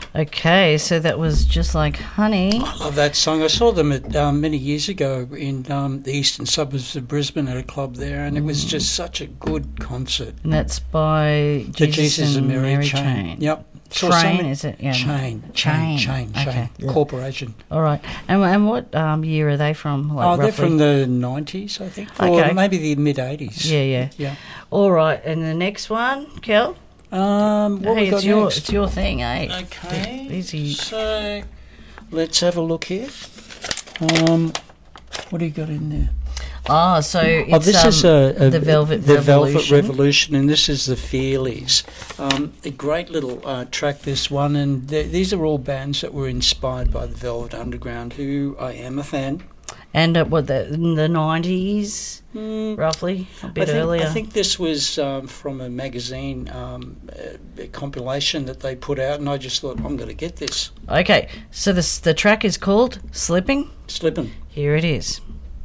Okay, so that was Just Like Honey. I love that song. I saw them at many years ago in the eastern suburbs of Brisbane at a club there, and it was just such a good concert. And that's by The Jesus and Mary Chain. Yep. Train, is it? Yeah. Chain. Okay. Corporation. All right. And what year are they from? Like, they're roughly? from the 90s, I think. Okay. Or maybe the mid-80s. Yeah. All right. And the next one, Kel? What we got next? It's your thing, eh? Okay. Easy. So, let's have a look here. What do you got in there? Oh, so it's this is the Velvet Revolution, and this is the Feelies. A great little track, this one, and these are all bands that were inspired by the Velvet Underground, who I am a fan. And in the 90s, roughly, a bit earlier? I think this was from a magazine a compilation that they put out, and I just thought, I'm going to get this. Okay, so the track is called Slipping? Slipping. Here it is.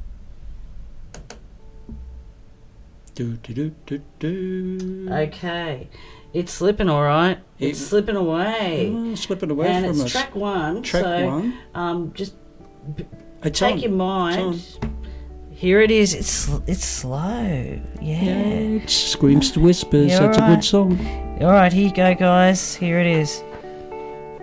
Do, do, do, do, do. Okay, it's slipping, all right. It's slipping away. Slipping away and from us. And it's track one. Just take your mind. Here it is. It's slow. Yeah. It screams to whispers. Yeah, That's right. a good song. All right, here you go, guys. Here it is.